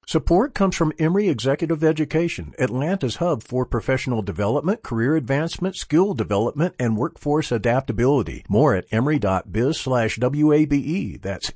Support comes from Emory Executive Education, Atlanta's hub for professional development, career advancement, skill development, and workforce adaptability. More at emory.biz/WABE. That's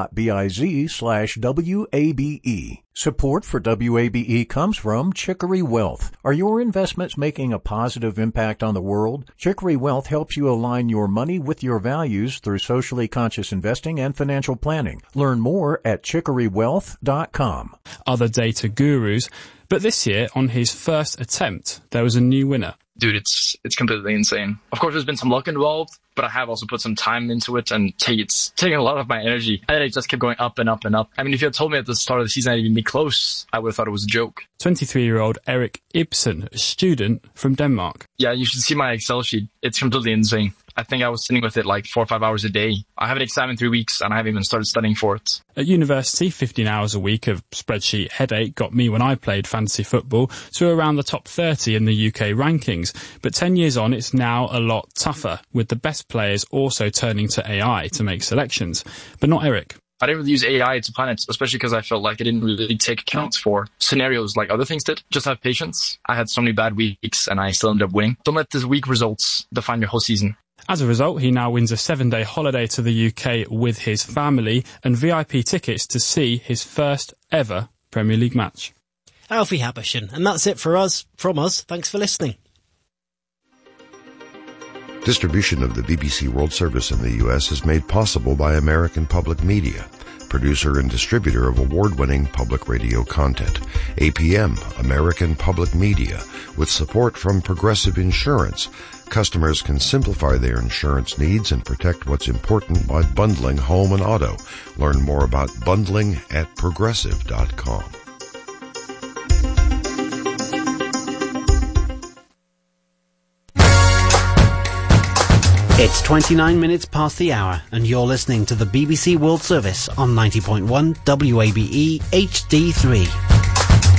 emory.biz/WABE. Support for WABE comes from Chicory Wealth. Are your investments making a positive impact on the world? Chicory Wealth helps you align your money with your values through socially conscious investing and financial planning. Learn more at chicorywealth.com. Other data gurus, but this year, on his first attempt, there was a new winner. Dude, it's completely insane. Of course, there's been some luck involved, but I have also put some time into it, and it's taking a lot of my energy. And it just kept going up and up and up. I mean, if you had told me at the start of the season I'd even be close, I would have thought it was a joke. 23-year-old Erik Ibsen, a student from Denmark. Yeah, you should see my Excel sheet. It's completely insane. I think I was sitting with it like 4 or 5 hours a day. I have an exam in 3 weeks, and I haven't even started studying for it. At university, 15 hours a week of spreadsheet headache got me when I played fantasy football to around the top 30 in the UK rankings. But 10 years on, it's now a lot tougher, with the best players also turning to AI to make selections. But not Erik. I didn't really use AI to plan it, especially because I felt like it didn't really take account for scenarios like other things did. Just have patience. I had so many bad weeks, and I still ended up winning. Don't let this week results define your whole season. As a result, he now wins a 7-day holiday to the UK with his family and VIP tickets to see his first ever Premier League match. Alfie Habershon. And that's it from us. Thanks for listening. Distribution of the BBC World Service in the U.S. is made possible by American Public Media, producer and distributor of award-winning public radio content. APM, American Public Media, with support from Progressive Insurance. Customers can simplify their insurance needs and protect what's important by bundling home and auto. Learn more about bundling at progressive.com. It's 29 minutes past the hour, and you're listening to the BBC World Service on 90.1 WABE HD3.